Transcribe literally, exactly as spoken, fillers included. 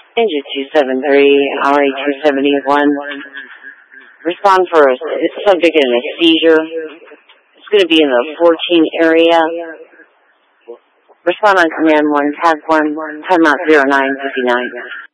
Engine two seven three, R A two seventy-one. Respond for a subject in a seizure. It's going to be in the fourteen area. Respond on command one, tag one, timeout zero nine fifty-nine.